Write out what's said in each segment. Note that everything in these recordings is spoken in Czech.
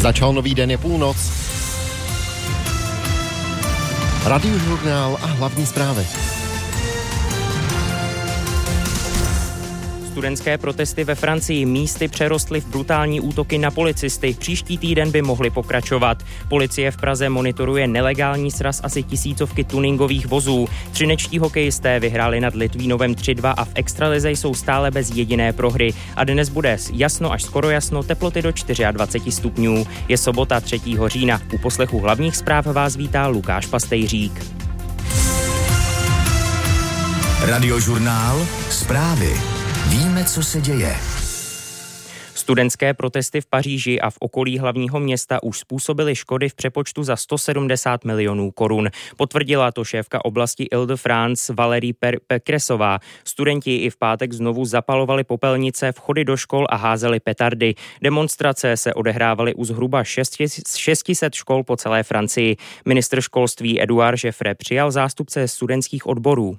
Začal nový den, je půlnoc. Radiožurnál a hlavní zprávy. Studentské protesty ve Francii místy přerostly v brutální útoky na policisty. Příští týden by mohly pokračovat. Policie v Praze monitoruje nelegální sraz asi 1000 tuningových vozů. Třinečtí hokejisté vyhráli nad Litvínovem 3-2 a v extralize jsou stále bez jediné prohry. A dnes bude jasno až skoro jasno, teploty do 24 stupňů. Je sobota 3. října. U poslechu hlavních zpráv vás vítá Lukáš Pastejřík. Radiožurnál, zprávy. Víme, co se děje. Studentské protesty v Paříži a v okolí hlavního města už způsobily škody v přepočtu za 170 milionů korun. Potvrdila to šéfka oblasti Île-de-France Valérie Pécressová. Studenti i v pátek znovu zapalovali popelnice, vchody do škol a házeli petardy. Demonstrace se odehrávaly u zhruba 600 škol po celé Francii. Ministr školství Édouard Jeffrey přijal zástupce studentských odborů.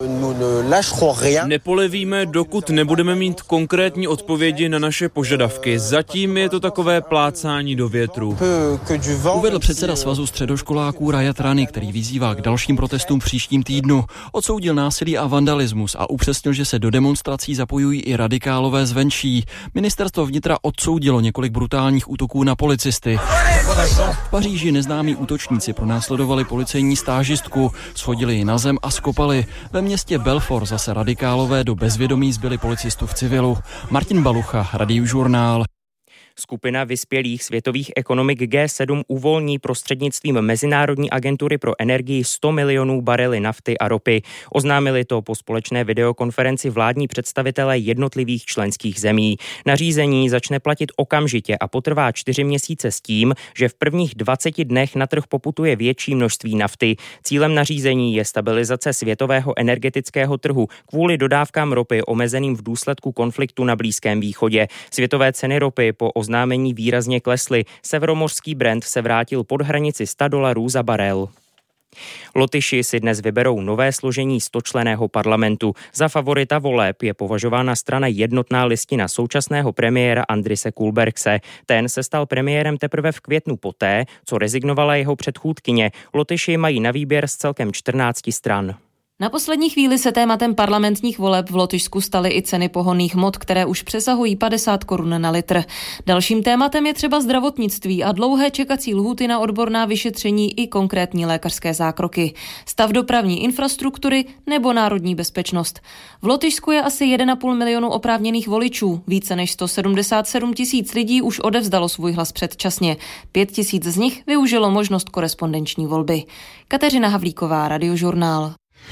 Nepolevíme, dokud nebudeme mít konkrétní odpovědi na naše požadavky. Zatím je to takové plácání do větru. Uvedl předseda Svazu středoškoláků Rajat Rani, který vyzývá k dalším protestům v příštím týdnu. Odsoudil násilí a vandalismus a upřesnil, že se do demonstrací zapojují i radikálové zvenčí. Ministerstvo vnitra odsoudilo několik brutálních útoků na policisty. V Paříži neznámí útočníci pronásledovali policejní stážistku, shodili ji na zem a skopali. Ve městě Belfort zase radikálové do bezvědomí zbyli policistu v civilu. Martin Balucha, Radiožurnál. Skupina vyspělých světových ekonomik G7 uvolní prostřednictvím Mezinárodní agentury pro energii 100 milionů barely nafty a ropy. Oznámili to po společné videokonferenci vládní představitelé jednotlivých členských zemí. Nařízení začne platit okamžitě a potrvá 4 měsíce s tím, že v prvních 20 dnech na trh poputuje větší množství nafty. Cílem nařízení je stabilizace světového energetického trhu kvůli dodávkám ropy omezeným v důsledku konfliktu na Blízkém východě. Světové ceny ropy po oznámení výrazně klesly. Severomořský Brent se vrátil pod hranici $100 za barel. Lotyši si dnes vyberou nové složení 100členného parlamentu. Za favorita voleb je považována strana Jednotná listina současného premiéra Andrise Kulbergse. Ten se stal premiérem teprve v květnu poté, co rezignovala jeho předchůdkyně. Lotyši mají na výběr z celkem 14 stran. Na poslední chvíli se tématem parlamentních voleb v Lotyšsku staly i ceny pohonných hmot, které už přesahují 50 korun na litr. Dalším tématem je třeba zdravotnictví a dlouhé čekací lhůty na odborná vyšetření i konkrétní lékařské zákroky. Stav dopravní infrastruktury nebo národní bezpečnost. V Lotyšsku je asi 1,5 milionu oprávněných voličů. Více než 177 000 lidí už odevzdalo svůj hlas předčasně. 5 000 z nich využilo možnost korespondenční volby. Kateřina Havlíková, Radiožurnál.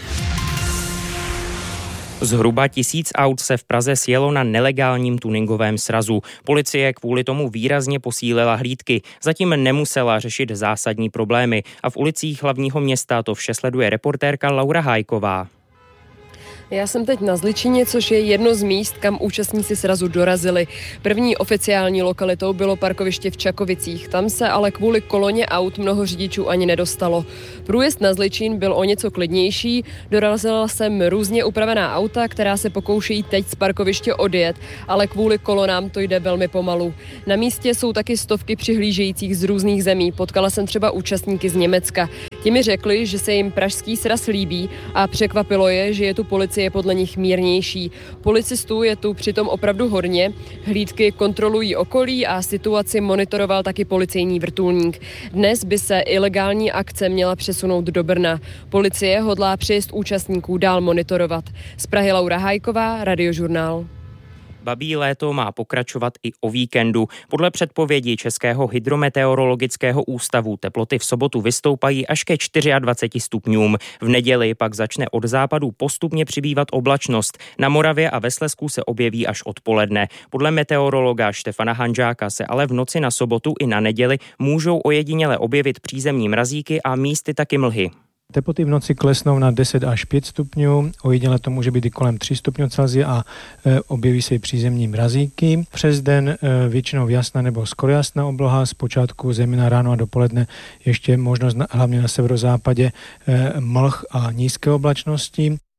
Zhruba 1000 aut se v Praze sjelo na nelegálním tuningovém srazu. Policie kvůli tomu výrazně posílila hlídky. Zatím nemusela řešit zásadní problémy a v ulicích hlavního města to vše sleduje reportérka Laura Hájková. Já jsem teď na Zličině, což je jedno z míst, kam účastníci srazu dorazili. První oficiální lokalitou bylo parkoviště v Čakovicích. Tam se ale kvůli koloně aut mnoho řidičů ani nedostalo. Průjezd na Zličín byl o něco klidnější. Dorazila sem různě upravená auta, která se pokoušejí teď z parkoviště odjet, ale kvůli kolonám to jde velmi pomalu. Na místě jsou taky stovky přihlížejících z různých zemí. Potkala jsem třeba účastníky z Německa. Ti mi řekli, že se jim pražský sraz líbí a překvapilo je, že je tu policie podle nich mírnější. Policistů je tu přitom opravdu hodně. Hlídky kontrolují okolí a situaci monitoroval taky policejní vrtulník. Dnes by se ilegální akce měla přesunout do Brna. Policie hodlá přejezd účastníků dál monitorovat. Z Prahy Laura Hájková, Radiožurnál. Babí léto má pokračovat i o víkendu. Podle předpovědi Českého hydrometeorologického ústavu teploty v sobotu vystoupají až ke 24 stupňům. V neděli pak začne od západu postupně přibývat oblačnost. Na Moravě a ve Slezsku se objeví až odpoledne. Podle meteorologa Štefana Hanžáka se ale v noci na sobotu i na neděli můžou ojediněle objevit přízemní mrazíky a místy taky mlhy. Teploty v noci klesnou na 10 až 5 stupňů, ojediněle to může být i kolem 3 stupňů Celsia a objeví se i přízemní mrazíky. Přes den většinou jasná nebo skoro jasná obloha, zpočátku zejména ráno a dopoledne ještě možnost hlavně na severozápadě mlh a nízké oblačnosti.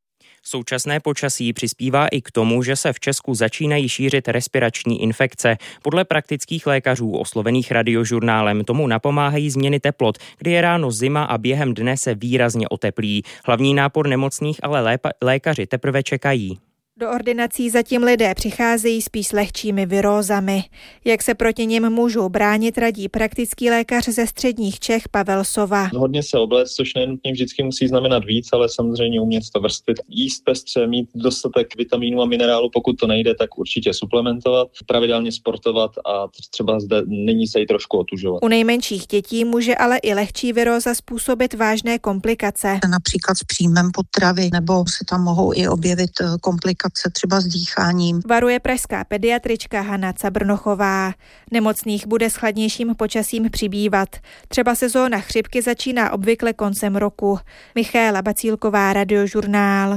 Současné počasí přispívá i k tomu, že se v Česku začínají šířit respirační infekce. Podle praktických lékařů oslovených Radiožurnálem tomu napomáhají změny teplot, kdy je ráno zima a během dne se výrazně oteplí. Hlavní nápor nemocných ale lékaři teprve čekají. Do ordinací zatím lidé přicházejí spíš s lehčími virózami. Jak se proti nim můžou bránit, radí praktický lékař ze středních Čech Pavel Sova. Hodně se obléct, což nenutně vždycky musí znamenat víc, ale samozřejmě umět to vrstvit. Jíst pestře, mít dostatek vitamínů a minerálů, pokud to nejde, tak určitě suplementovat, pravidelně sportovat a třeba zde nyní se jí trošku otužovat. U nejmenších dětí může ale i lehčí viróza způsobit vážné komplikace. Například s příjmem potravy, nebo se tam mohou i objevit komplikace třeba s dýcháním. Varuje pražská pediatrička Hana Cabrnochová. Nemocných bude s chladnějším počasím přibývat. Třeba sezóna chřipky začíná obvykle koncem roku. Michaela Bacílková, Radiožurnál.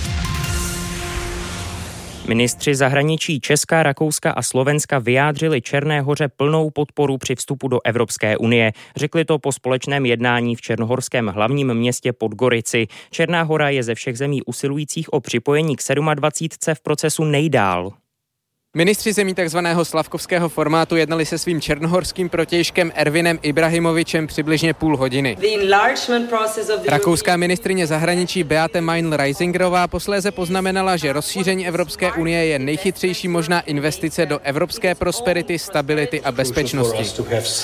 Ministři zahraničí Česka, Rakouska a Slovenska vyjádřili Černé Hoře plnou podporu při vstupu do Evropské unie. Řekli to po společném jednání v černohorském hlavním městě Podgorici. Černá Hora je ze všech zemí usilujících o připojení k 27 v procesu nejdál. Ministři zemí takzvaného slavkovského formátu jednali se svým černohorským protějškem Ervinem Ibrahimovičem přibližně půl hodiny. Rakouská ministryně zahraničí Beate Meinl-Reisingerová posléze poznamenala, že rozšíření Evropské unie je nejchytřejší možná investice do evropské prosperity, stability a bezpečnosti.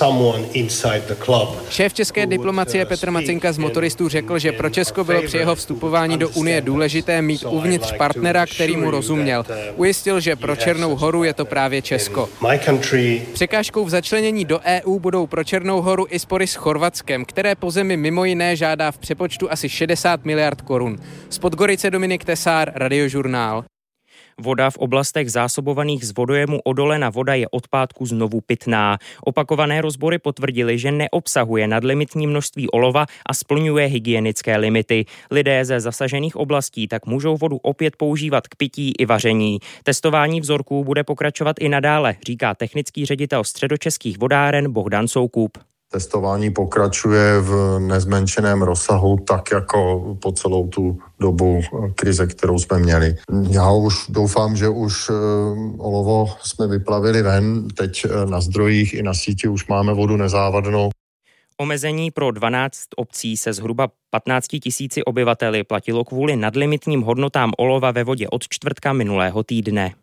Šéf české diplomacie Petr Macinka z Motoristů řekl, že pro Česko bylo při jeho vstupování do unie důležité mít uvnitř partnera, který mu rozuměl. Ujistil, že pro Černou Horu je to právě Česko. Překážkou v začlenění do EU budou pro Černou Horu i spory s Chorvatskem, které po zemi mimo jiné žádá v přepočtu asi 60 miliard korun. Z Podgorice Dominik Tesár, Radiožurnál. Voda v oblastech zásobovaných z vodojemu Odolena voda je od pátku znovu pitná. Opakované rozbory potvrdily, že neobsahuje nadlimitní množství olova a splňuje hygienické limity. Lidé ze zasažených oblastí tak můžou vodu opět používat k pití i vaření. Testování vzorků bude pokračovat i nadále, říká technický ředitel Středočeských vodáren Bohdan Soukup. Testování pokračuje v nezmenšeném rozsahu, tak jako po celou tu dobu krize, kterou jsme měli. Já už doufám, že už olovo jsme vyplavili ven, teď na zdrojích i na síti už máme vodu nezávadnou. Omezení pro 12 obcí se zhruba 15 000 obyvateli platilo kvůli nadlimitním hodnotám olova ve vodě od čtvrtka minulého týdne.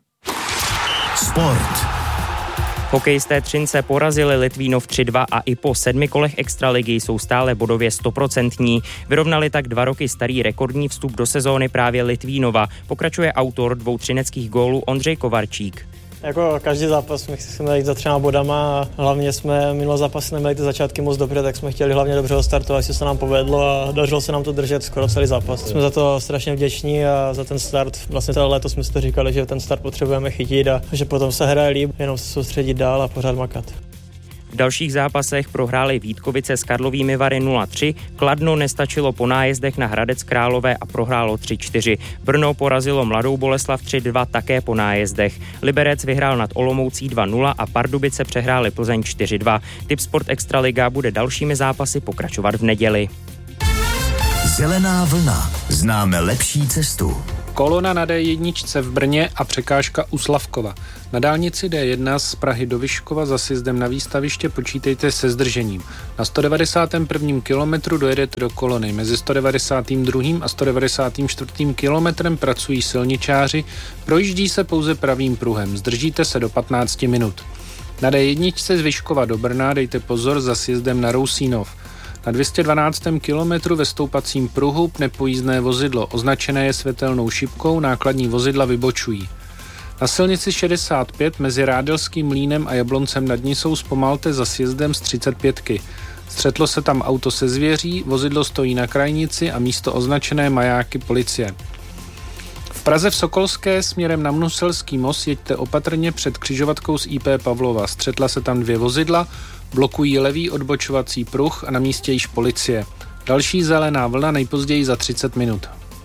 Sport. Hokejisté Třince porazili Litvínov 3-2 a i po 7 kolech extraligy jsou stále bodově 100%. Vyrovnali tak 2 roky starý rekordní vstup do sezóny právě Litvínova. Pokračuje autor 2 třineckých gólů Ondřej Kovarčík. Jako každý zápas my chceme jít za 3 bodama a hlavně jsme minulý zápas neměli ty začátky moc dobře, tak jsme chtěli hlavně dobře startovat, jestli se nám povedlo a dařilo se nám to držet skoro celý zápas. Jsme za to strašně vděční a za ten start. Vlastně celé léto jsme si to říkali, že ten start potřebujeme chytit a že potom se hraje líp, jenom se soustředit dál a pořád makat. V dalších zápasech prohráli Vítkovice s Karlovými Vary 0-3, Kladno nestačilo po nájezdech na Hradec Králové a prohrálo 3-4. Brno porazilo Mladou Boleslav 3-2 také po nájezdech. Liberec vyhrál nad Olomoucí 2-0 a Pardubice přehráli Plzeň 4-2. Tipsport Extraliga bude dalšími zápasy pokračovat v neděli. Zelená vlna. Známe lepší cestu. Kolona na D1 v Brně a překážka u Slavkova. Na dálnici D1 z Prahy do Vyškova za sjezdem na výstaviště počítejte se zdržením. Na 191. kilometru dojedete do kolony. Mezi 192. a 194. kilometrem pracují silničáři, projíždí se pouze pravým pruhem. Zdržíte se do 15 minut. Na D1 z Vyškova do Brna dejte pozor za sjezdem na Rousínov. Na 212. kilometru ve stoupacím pruhu pne pojízdné vozidlo. Označené je světelnou šipkou, nákladní vozidla vybočují. Na silnici 65 mezi Rádelským mlýnem a Jabloncem nad Nisou zpomalte za sjezdem z 35. Střetlo se tam auto se zvěří, vozidlo stojí na krajnici a místo označené majáky policie. V Praze v Sokolské směrem na Mnuselský most jeďte opatrně před křižovatkou z IP Pavlova. Střetla se tam 2 vozidla, blokují levý odbočovací pruh a na místě již policie. Další zelená vlna nejpozději za 30 minut.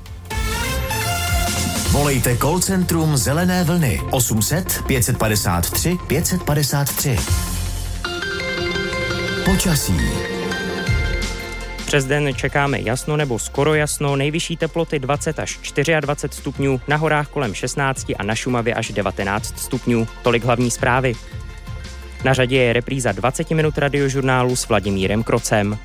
Volejte call centrum Zelené vlny 800 553 553. Počasí. Přes den čekáme jasno nebo skoro jasno, nejvyšší teploty 20 až 24 stupňů, na horách kolem 16 a na Šumavě až 19 stupňů. Tolik hlavní zprávy. Na řadě je repríza 20 minut radiožurnálu s Vladimírem Krocem.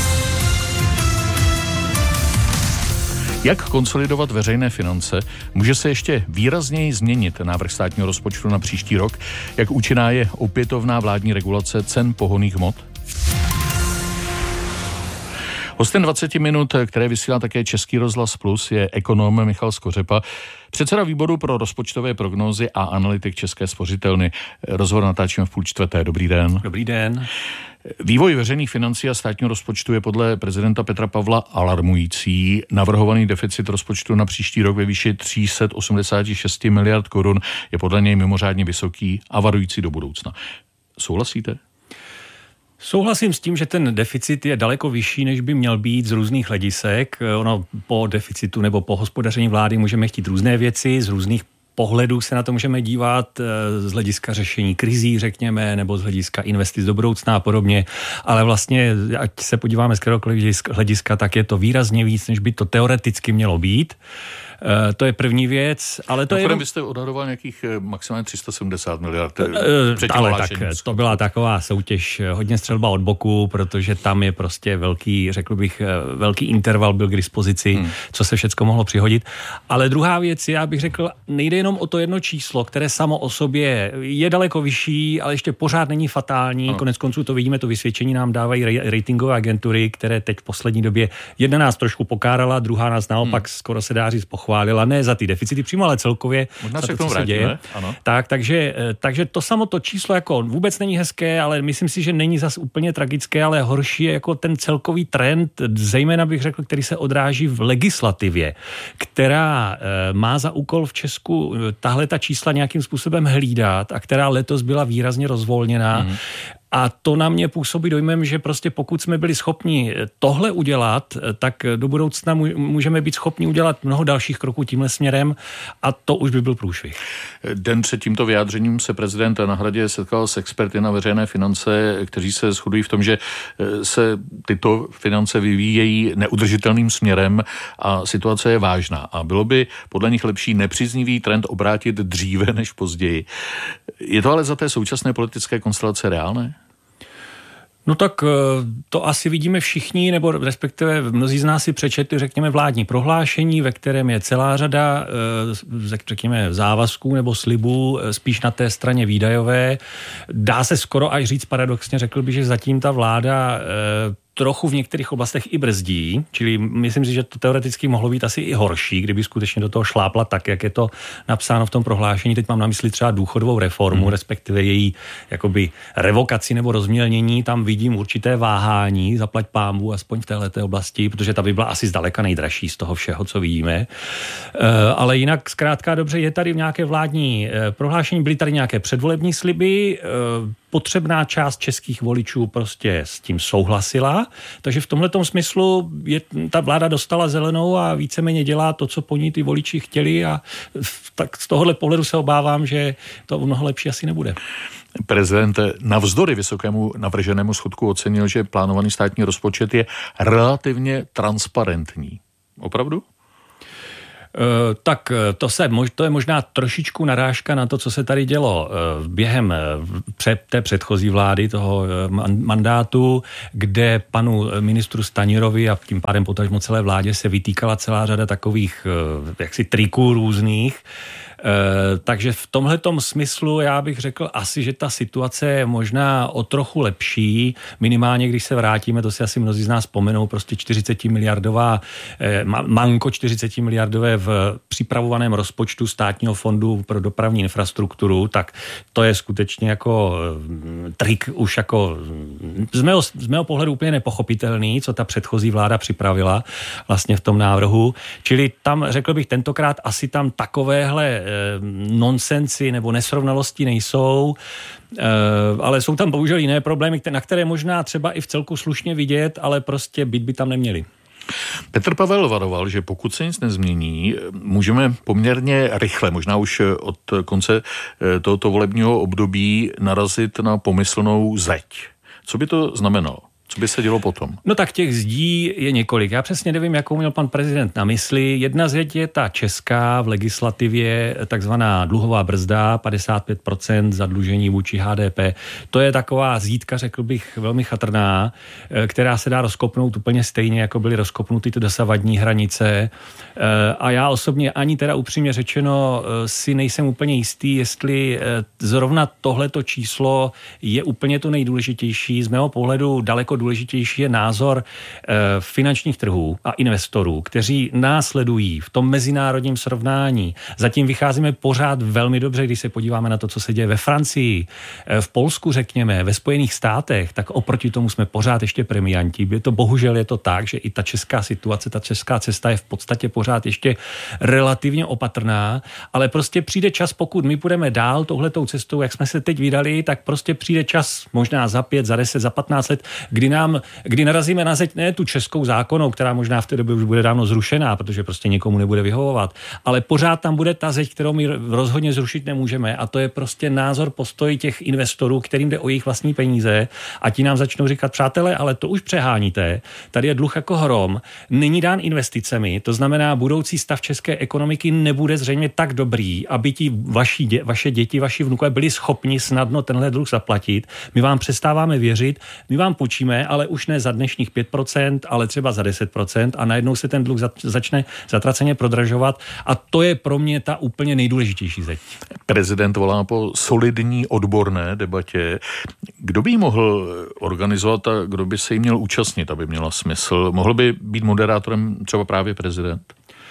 Jak konsolidovat veřejné finance? Může se ještě výrazněji změnit návrh státního rozpočtu na příští rok? Jak účinná je opětovná vládní regulace cen pohonných hmot? Hostem 20 minut, které vysílá také Český rozhlas Plus, je ekonom Michal Skořepa, předseda výboru pro rozpočtové prognózy a analytik České spořitelny. Rozhovor natáčíme v 3:30. Dobrý den. Dobrý den. Vývoj veřejných financí a státního rozpočtu je podle prezidenta Petra Pavla alarmující. Navrhovaný deficit rozpočtu na příští rok ve výši 386 miliard korun je podle něj mimořádně vysoký a varující do budoucna. Souhlasíte? Souhlasím s tím, že ten deficit je daleko vyšší, než by měl být z různých hledisek. Ono po deficitu nebo po hospodaření vlády můžeme chtít různé věci, z různých pohledů se na to můžeme dívat, z hlediska řešení krizí, řekněme, nebo z hlediska investic do budoucna a podobně, ale vlastně, ať se podíváme z kteréhokoliv hlediska, tak je to výrazně víc, než by to teoreticky mělo být. To je první věc, ale to je... Vy jste odhadoval nějakých maximálně 370 miliard. Ale tak to byla taková soutěž, hodně střelba od boku, protože tam je prostě velký interval byl k dispozici, co se všecko mohlo přihodit. Ale druhá věc, já bych řekl, nejde jenom o to jedno číslo, které samo o sobě je daleko vyšší, ale ještě pořád není fatální. Ano. Konec konců to vidíme, to vysvědčení nám dávají ratingové agentury, které teď v poslední době jedna nás trošku pokárala, druhá nás naopak skoro se dá říct pochválila, ne za ty deficity přímo, ale celkově možná za se to, co se děje. Ano. Takže to samo to číslo jako vůbec není hezké, ale myslím si, že není zas úplně tragické, ale horší je jako ten celkový trend, zejména bych řekl, který se odráží v legislativě, která má za úkol v Česku tahle ta čísla nějakým způsobem hlídat a která letos byla výrazně rozvolněná. A to na mě působí dojmem, že prostě pokud jsme byli schopni tohle udělat, tak do budoucna můžeme být schopni udělat mnoho dalších kroků tímhle směrem a to už by byl průšvih. Den před tímto vyjádřením se prezident na Hradě setkal s experty na veřejné finance, kteří se shodují v tom, že se tyto finance vyvíjejí neudržitelným směrem a situace je vážná. A bylo by podle nich lepší nepříznivý trend obrátit dříve než později. Je to ale za té současné politické konstelace reálné? No tak to asi vidíme všichni, nebo respektive mnozí z nás si přečetli, řekněme, vládní prohlášení, ve kterém je celá řada, řekněme, závazků nebo slibů spíš na té straně výdajové. Dá se skoro až říct paradoxně, řekl bych, že zatím ta vláda trochu v některých oblastech i brzdí, čili myslím si, že to teoreticky mohlo být asi i horší, kdyby skutečně do toho šlápla tak, jak je to napsáno v tom prohlášení. Teď mám na mysli třeba důchodovou reformu, respektive její jakoby revokaci nebo rozmělnění. Tam vidím určité váhání, zaplať pánbůh, aspoň v téhleté oblasti, protože ta by byla asi zdaleka nejdražší z toho všeho, co vidíme. Ale jinak zkrátka dobře, je tady nějaké vládní prohlášení, byly tady nějaké předvolební sliby, potřebná část českých voličů prostě s tím souhlasila, takže v tomhletom smyslu ta vláda dostala zelenou a víceméně dělá to, co po ní ty voliči chtěli a tak z tohohle pohledu se obávám, že to mnoho lepší asi nebude. Prezident navzdory vysokému navrženému schodku ocenil, že plánovaný státní rozpočet je relativně transparentní. Opravdu? Tak to je možná trošičku narážka na to, co se tady dělo během té předchozí vlády, toho mandátu, kde panu ministru Stanjurovi a tím pádem potažmo celé vládě se vytýkala celá řada takových jaksi triků různých. Takže v tomhletom smyslu já bych řekl asi, že ta situace je možná o trochu lepší, minimálně když se vrátíme, to si asi mnozí z nás vzpomenou, prostě 40 miliardové v připravovaném rozpočtu státního fondu pro dopravní infrastrukturu, tak to je skutečně jako trik už jako z mého pohledu úplně nepochopitelný, co ta předchozí vláda připravila vlastně v tom návrhu. Čili tam, řekl bych, tentokrát asi tam takovéhle nonsensy nebo nesrovnalosti nejsou, ale jsou tam bohužel jiné problémy, na které možná třeba i v celku slušně vidět, ale prostě být by tam neměli. Petr Pavel varoval, že pokud se nic nezmění, můžeme poměrně rychle, možná už od konce tohoto volebního období narazit na pomyslnou zeď. Co by to znamenalo? Co by se dělo potom? No tak těch zdí je několik. Já přesně nevím, jakou měl pan prezident na mysli. Jedna z je ta česká v legislativě, takzvaná dluhová brzda, 55% zadlužení vůči HDP. To je taková zítka, řekl bych, velmi chatrná, která se dá rozkopnout úplně stejně, jako byly rozkopnuty ty dosavadní hranice. A já osobně ani teda upřímně řečeno si nejsem úplně jistý, jestli zrovna tohleto číslo je úplně to nejdůležitější. Z mého pohledu daleko důležitější je názor finančních trhů a investorů, kteří následují v tom mezinárodním srovnání. Zatím vycházíme pořád velmi dobře, když se podíváme na to, co se děje ve Francii, v Polsku, řekněme, ve Spojených státech, tak oproti tomu jsme pořád ještě premianti. Bohužel je to tak, že i ta česká situace, ta česká cesta je v podstatě pořád ještě relativně opatrná, ale prostě přijde čas, pokud my půjdeme dál touhletou cestou, jak jsme se teď vydali, tak prostě přijde čas, možná za 5, za 10, za 15 let, kdy narazíme na zeď ne tu českou zákonnou, která možná v té době už bude dávno zrušená, protože prostě někomu nebude vyhovovat, ale pořád tam bude ta zeď, kterou my rozhodně zrušit nemůžeme, a to je prostě názor, postoj těch investorů, kterým jde o jejich vlastní peníze, a ti nám začnou říkat: přátelé, ale to už přeháníte, tady je dluh jako hrom, není dán investicemi, to znamená, budoucí stav české ekonomiky nebude zřejmě tak dobrý, aby ti vaše děti, vaši vnukové byli schopni snadno tenhle dluh zaplatit. My vám přestáváme věřit, my vám půjčíme, ale už ne za dnešních 5%, ale třeba za 10%, a najednou se ten dluh začne zatraceně prodražovat, a to je pro mě ta úplně nejdůležitější zeď. Prezident volá po solidní odborné debatě. Kdo by ji mohl organizovat a kdo by se jí měl účastnit, aby měla smysl? Mohl by být moderátorem třeba právě prezident?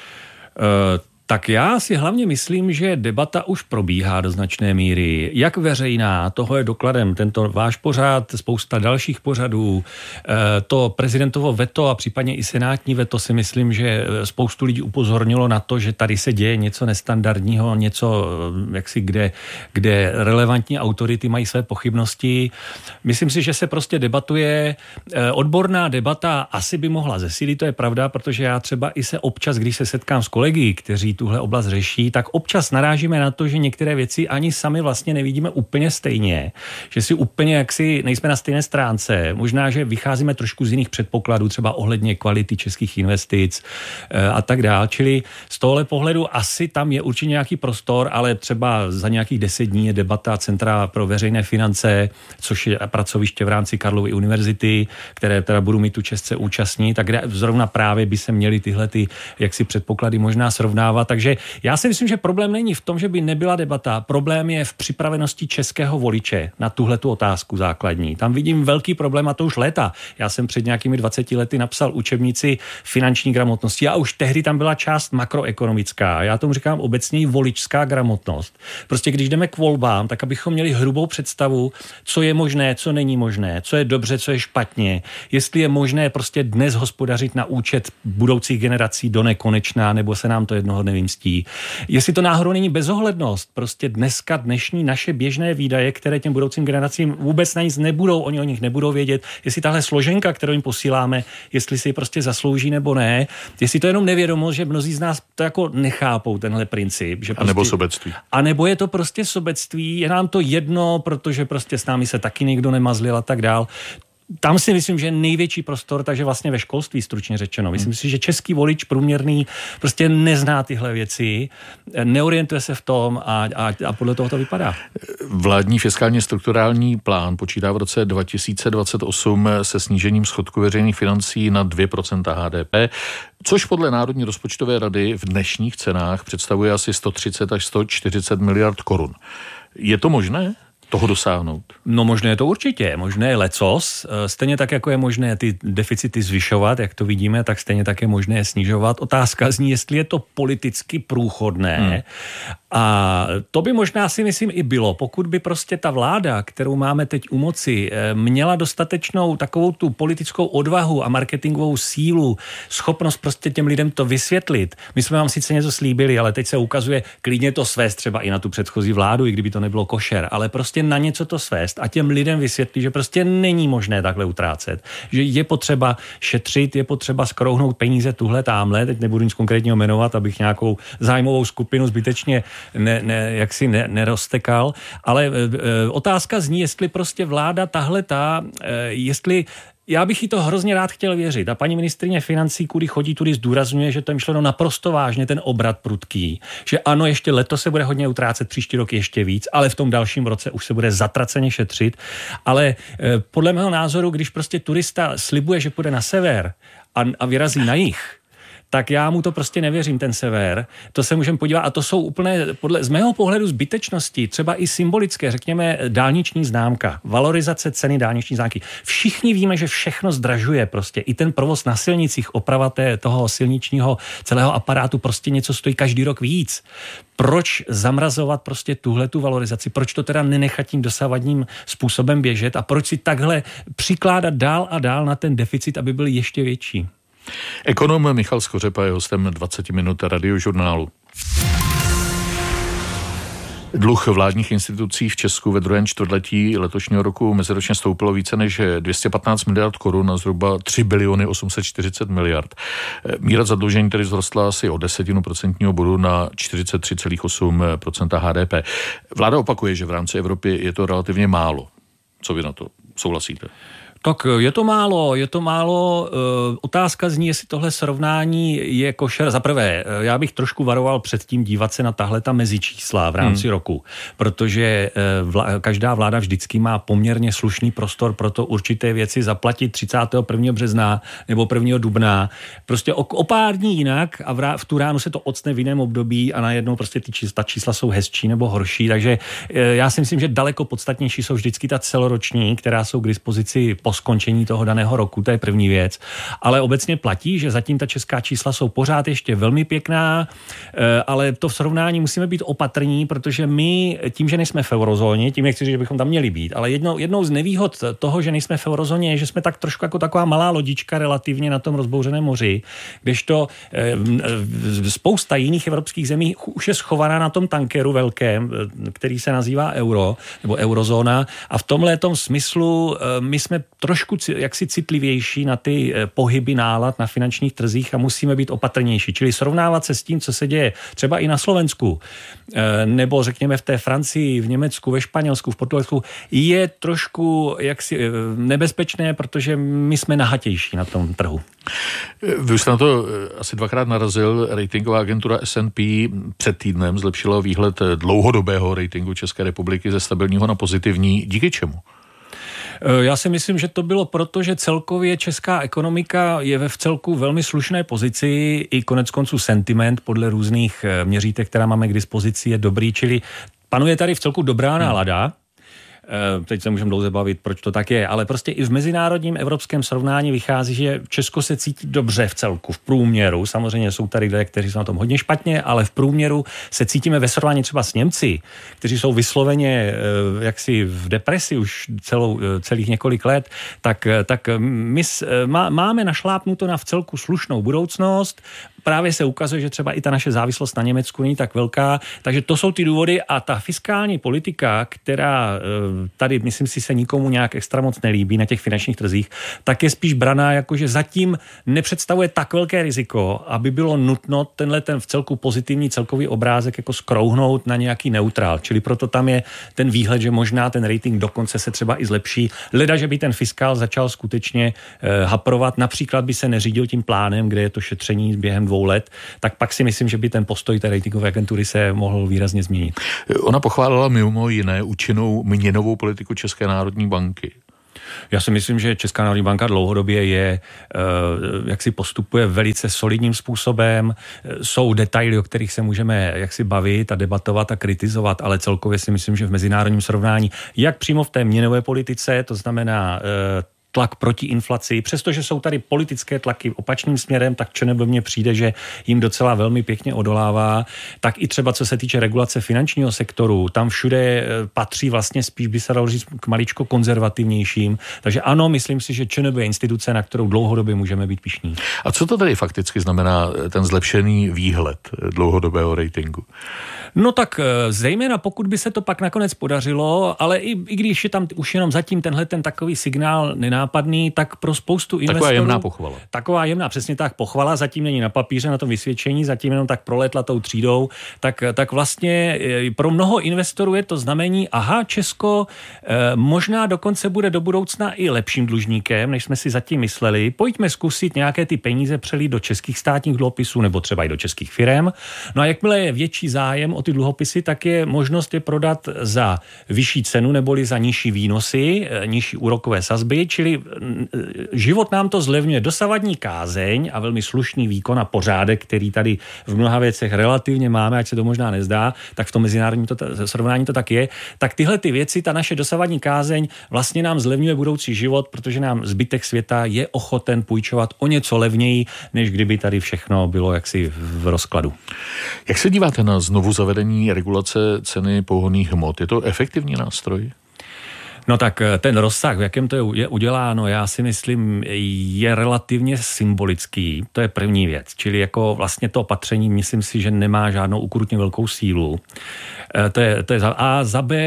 Tak já si hlavně myslím, že debata už probíhá do značné míry. Jak veřejná, toho je dokladem tento váš pořad, spousta dalších pořadů. To prezidentovo veto a případně i senátní veto, si myslím, že spoustu lidí upozornilo na to, že tady se děje něco nestandardního, něco, jaksi, kde relevantní autority mají své pochybnosti. Myslím si, že se prostě debatuje. Odborná debata asi by mohla zesílit, to je pravda, protože já třeba i se občas, když se setkám s kolegy, kteří tuhle oblast řeší, tak občas narážíme na to, že některé věci ani sami vlastně nevidíme úplně stejně, že si úplně jaksi nejsme na stejné stránce. Možná, že vycházíme trošku z jiných předpokladů, třeba ohledně kvality českých investic a tak dál. Čili z tohle pohledu asi tam je určitě nějaký prostor, ale třeba za nějakých 10 dní je debata Centra pro veřejné finance, což je pracoviště v rámci Karlovy univerzity, které teda budu mít tu čest se účastnit, tak kde zrovna právě by se měly tyhle jaksi předpoklady možná srovnávat. Takže já si myslím, že problém není v tom, že by nebyla debata. Problém je v připravenosti českého voliče na tuhletu otázku základní. Tam vidím velký problém, a to už léta. Já jsem před nějakými 20 lety napsal učebnici finanční gramotnosti a už tehdy tam byla část makroekonomická. Já tomu říkám obecně voličská gramotnost. Prostě když jdeme k volbám, tak abychom měli hrubou představu, co je možné, co není možné, co je dobře, co je špatně. Jestli je možné prostě dnes hospodařit na účet budoucích generací do nekonečna, nebo se nám to jednoho dne vymstí. Jestli to náhodou není bezohlednost, prostě dnešní naše běžné výdaje, které těm budoucím generacím vůbec na nic nebudou, oni o nich nebudou vědět, jestli tahle složenka, kterou jim posíláme, jestli si ji prostě zaslouží nebo ne, jestli to jenom nevědomost, že mnozí z nás to jako nechápou, tenhle princip. Že prostě, a nebo sobectví. A nebo je to prostě sobectví, je nám to jedno, protože prostě s námi se taky nikdo nemazlil a tak dál. Tam si myslím, že je největší prostor, takže vlastně ve školství, stručně řečeno. Myslím si, že český volič průměrný prostě nezná tyhle věci, neorientuje se v tom a podle toho to vypadá. Vládní fiskálně strukturální plán počítá v roce 2028 se snížením schodku veřejných financí na 2% HDP, což podle Národní rozpočtové rady v dnešních cenách představuje asi 130 až 140 miliard korun. Je to možné toho dosáhnout? No možné je to určitě, možné je lecos, stejně tak, jako je možné ty deficity zvyšovat, jak to vidíme, tak stejně tak je možné je snižovat. Otázka zní, jestli je to politicky průchodné. A to by možná si myslím i bylo, pokud by prostě ta vláda, kterou máme teď u moci, měla dostatečnou takovou tu politickou odvahu a marketingovou sílu, schopnost prostě těm lidem to vysvětlit. My jsme vám sice něco slíbili, ale teď se ukazuje klidně to svést třeba i na tu předchozí vládu, i kdyby to nebylo košer, ale prostě na něco to svést a těm lidem vysvětlit, že prostě není možné takhle utrácet, že je potřeba šetřit, je potřeba skrouhnout peníze tuhle támhle, teď nebudu nic konkrétního jmenovat, abych nějakou zájmovou skupinu zbytečně neroztekal, ale otázka zní, jestli prostě vláda jestli Já bych jí to hrozně rád chtěl věřit. A paní ministryně financí, kudy chodí, tudy zdůrazňuje, že to je myšleno naprosto vážně, ten obrat prudký. Že ano, ještě letos se bude hodně utrácet, příští rok ještě víc, ale v tom dalším roce už se bude zatraceně šetřit. Ale podle mého názoru, když prostě turista slibuje, že půjde na sever a vyrazí na jih, tak já mu to prostě nevěřím, ten sever. To se můžeme podívat a to jsou úplně z mého pohledu zbytečnosti, třeba i symbolické, řekněme dálniční známka, valorizace ceny dálniční známky. Všichni víme, že všechno zdražuje prostě. I ten provoz na silnicích, oprava toho silničního celého aparátu prostě něco stojí každý rok víc. Proč zamrazovat prostě tuhletu valorizaci? Proč to teda nenechat tím dosavadním způsobem běžet a proč si takhle přikládat dál a dál na ten deficit, aby byl ještě větší? Ekonom Michal Skořepa je hostem 20 minut Radiožurnálu. Dluh vládních institucí v Česku ve druhém čtvrtletí letošního roku meziročně stoupilo více než 215 miliard korun na zhruba 3 biliony 840 miliard. Míra zadlužení tedy vzrostla asi o 0,1% bodu na 43,8% HDP. Vláda opakuje, že v rámci Evropy je to relativně málo. Co vy na to souhlasíte? Tak je to málo. Otázka zní, jestli tohle srovnání je košer. Za prvé, já bych trošku varoval před tím dívat se na tahle ta mezičísla v rámci roku, protože každá vláda vždycky má poměrně slušný prostor pro to určité věci zaplatit 31. března nebo 1. dubna. Prostě o pár dní jinak a v tu ránu se to ocne v jiném období a najednou prostě ta čísla jsou hezčí nebo horší. Takže já si myslím, že daleko podstatnější jsou vždycky ta celoroční, která jsou k dispozici po skončení toho daného roku, to je první věc. Ale obecně platí, že zatím ta česká čísla jsou pořád ještě velmi pěkná, ale to v srovnání musíme být opatrní, protože my tím, že nejsme v eurozóně, tím nechci říct, že bychom tam měli být, ale jednou z nevýhod toho, že nejsme v eurozóně, je, že jsme tak trošku jako taková malá lodička relativně na tom rozbouřeném moři, kdežto spousta jiných evropských zemí už je schovaná na tom tankeru velkém, který se nazývá euro, nebo eurozóna, a v tomhletom smyslu my jsme trošku jaksi citlivější na ty pohyby nálad na finančních trzích a musíme být opatrnější. Čili srovnávat se s tím, co se děje třeba i na Slovensku, nebo řekněme v té Francii, v Německu, ve Španělsku, v Portugalsku, je trošku jaksi nebezpečné, protože my jsme nahatější na tom trhu. Vy už jste na to asi dvakrát narazil. Ratingová agentura S&P před týdnem zlepšila výhled dlouhodobého ratingu České republiky ze stabilního na pozitivní. Díky čemu? Já si myslím, že to bylo proto, že celkově česká ekonomika je ve vcelku velmi slušné pozici, i koneckonců sentiment podle různých měřítek, která máme k dispozici, je dobrý, čili panuje tady vcelku dobrá nálada. Teď se můžeme dlouze bavit, proč to tak je, ale prostě i v mezinárodním evropském srovnání vychází, že Česko se cítí dobře v celku, v průměru. Samozřejmě jsou tady lidé, kteří jsou na tom hodně špatně, ale v průměru se cítíme ve srovnání třeba s Němci, kteří jsou vysloveně jaksi v depresi už celých několik let, tak my máme našlápnuto na vcelku slušnou budoucnost. Právě se ukazuje, že třeba i ta naše závislost na Německu není tak velká, takže to jsou ty důvody a ta fiskální politika, která tady, myslím si, se nikomu nějak extra moc nelíbí na těch finančních trzích, tak je spíš braná jako, že zatím nepředstavuje tak velké riziko, aby bylo nutno ten vcelku pozitivní celkový obrázek jako skrouhnout na nějaký neutrál. Čili proto tam je ten výhled, že možná ten rating dokonce se třeba i zlepší. Leda, že by ten fiskál začal skutečně haprovat, například by se neřídil tím plánem, kde je to šetření během 2 let, tak pak si myslím, že by ten postoj té ratingové agentury se mohl výrazně změnit. Ona pochválila mimo jiné účinnou měnovou politiku České národní banky. Já si myslím, že Česká národní banka dlouhodobě jak si postupuje velice solidním způsobem. Jsou detaily, o kterých se můžeme jaksi bavit a debatovat a kritizovat, ale celkově si myslím, že v mezinárodním srovnání, jak přímo v té měnové politice, to znamená tlak proti inflaci, přestože jsou tady politické tlaky opačným směrem, tak ČNB mně přijde, že jim docela velmi pěkně odolává. Tak i třeba co se týče regulace finančního sektoru, tam všude patří vlastně spíš, by se dalo říct, k maličko konzervativnějším. Takže ano, myslím si, že ČNB je instituce, na kterou dlouhodobě můžeme být pyšní. A co to tady fakticky znamená ten zlepšený výhled dlouhodobého ratingu? No tak zejména pokud by se to pak nakonec podařilo, ale i když je tam už jenom zatím ten takový signál nenápadný, tak pro spoustu investorů... Taková jemná pochvala. Taková jemná, přesně tak, pochvala, zatím není na papíře, na tom vysvědčení, zatím jenom tak proletla tou třídou, tak vlastně pro mnoho investorů je to znamení, aha, Česko možná dokonce bude do budoucna i lepším dlužníkem, než jsme si zatím mysleli. Pojďme zkusit nějaké ty peníze přelít do českých státních dluhopisů nebo třeba i do českých firem. No a jakmile je větší zájem o ty dluhopisy, tak je možnost je prodat za vyšší cenu neboli za nižší výnosy, nižší úrokové sazby, čili život nám to zlevňuje. Dosavadní kázeň a velmi slušný výkon a pořádek, který tady v mnoha věcech relativně máme, ať se to možná nezdá, tak v tom mezinárodním srovnání to tak je, tak tyhle ty věci, ta naše dosavadní kázeň vlastně nám zlevňuje budoucí život, protože nám zbytek světa je ochoten půjčovat o něco levněji, než kdyby tady všechno bylo jaksi v rozkladu. Jak se díváte na znovu zavedení regulace ceny pohonných hmot? Je to efektivní nástroj? No tak ten rozsah, v jakém to je uděláno, já si myslím, je relativně symbolický. To je první věc. Čili jako vlastně to opatření, myslím si, že nemá žádnou ukrutně velkou sílu. To je za B.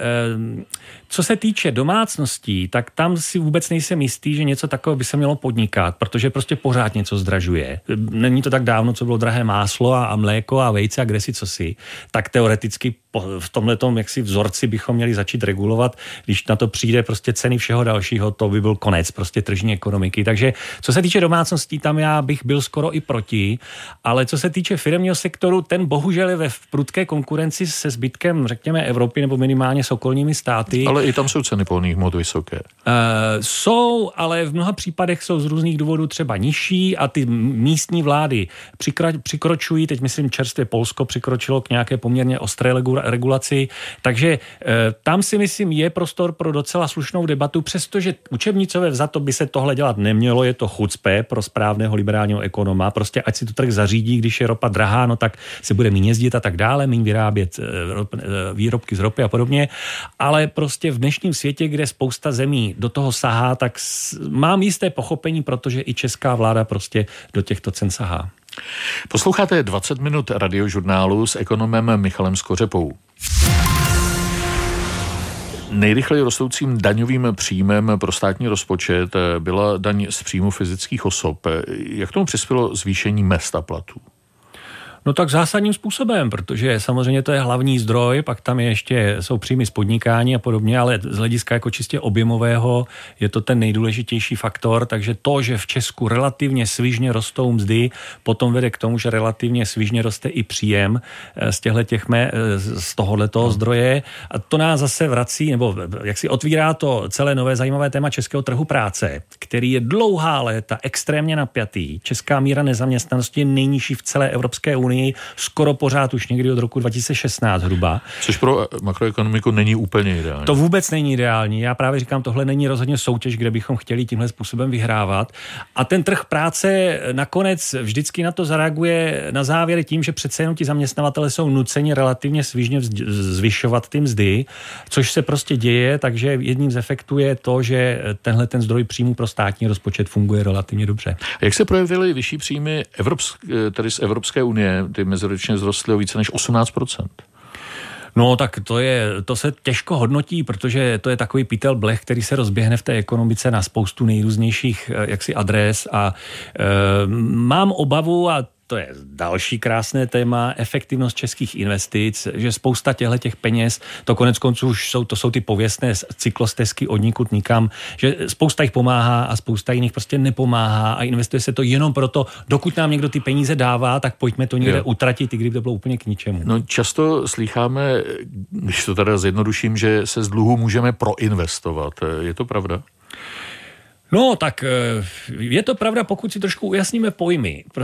Co se týče domácností, tak tam si vůbec nejsem jistý, že něco takového by se mělo podnikat, protože prostě pořád něco zdražuje. Není to tak dávno, co bylo drahé máslo a mléko a vejce a kdesi cosi. Tak teoreticky v tomhletom jaksi vzorci bychom měli začít regulovat, když na to přijde prostě ceny všeho dalšího, to by byl konec prostě tržní ekonomiky. Takže co se týče domácností, tam já bych byl skoro i proti, ale co se týče firemního sektoru, ten bohužel je ve prudké konkurenci se zbytkem, řekněme, Evropy nebo minimálně s okolními státy. Ale i tam jsou ceny pohonných hmot vysoké. Jsou, ale v mnoha případech jsou z různých důvodů třeba nižší a ty místní vlády přikročují, teď myslím čerstvě Polsko přikročilo k nějaké poměrně ostré regulaci, takže tam si myslím je prostor pro docela slušnou debatu, přestože učebnicové vzato by se tohle dělat nemělo, je to chucpe pro správného liberálního ekonoma, prostě ať si to trh zařídí, když je ropa drahá, no tak se bude méně jezdit a tak dále, méně vyrábět výrobky z ropy a podobně, ale prostě v dnešním světě, kde spousta zemí do toho sahá, tak mám jisté pochopení, protože i česká vláda prostě do těchto cen sahá. Posloucháte 20 minut radiožurnálu s ekonomem Michalem Skořepou. Nejrychleji rostoucím daňovým příjmem pro státní rozpočet byla daň z příjmu fyzických osob. Jak tomu přispělo zvýšení mezd a platů? No tak zásadním způsobem, protože samozřejmě to je hlavní zdroj, pak tam jsou příjmy z podnikání a podobně, ale z hlediska jako čistě objemového je to ten nejdůležitější faktor, takže to, že v Česku relativně svižně rostou mzdy, potom vede k tomu, že relativně svižně roste i příjem z tohohletoho zdroje a to nás zase vrací, nebo jak si otvírá to celé nové zajímavé téma českého trhu práce, který je dlouhá léta extrémně napjatý. Česká míra nezaměstnanosti je nejnižší v celé Evropské unii, skoro pořád už někdy od roku 2016 hruba. Což pro makroekonomiku není úplně ideální. To vůbec není ideální. Já právě říkám, tohle není rozhodně soutěž, kde bychom chtěli tímhle způsobem vyhrávat. A ten trh práce nakonec vždycky na to zareaguje na závěr tím, že přece jenom ti zaměstnavatele jsou nuceni relativně svižně zvyšovat ty mzdy, což se prostě děje, takže jedním z efektů je to, že tenhle ten zdroj příjmů pro státní rozpočet funguje relativně dobře. A jak se projevily vyšší příjmy tedy z Evropské unie? Ty meziročně vzrostly o více než 18%. No tak to se těžko hodnotí, protože to je takový pytel blech, který se rozběhne v té ekonomice na spoustu nejrůznějších jaksi adres a mám obavu, a to je další krásné téma, efektivnost českých investic, že spousta těch peněz, to konec konců už jsou ty pověstné cyklostezky od nikud nikam, že spousta jich pomáhá a spousta jiných prostě nepomáhá a investuje se to jenom proto, dokud nám někdo ty peníze dává, tak pojďme to někde utratit, i kdyby to bylo úplně k ničemu. No často slýcháme, když to teda zjednoduším, že se z dluhu můžeme proinvestovat. Je to pravda? No, tak je to pravda, pokud si trošku ujasníme pojmy.